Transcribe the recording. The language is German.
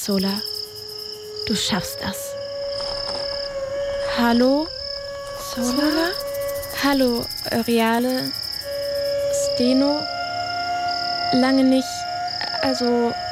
Zola. Du schaffst das. Hallo, Zola? Hallo, Euryale. Steno? Lange nicht. Also,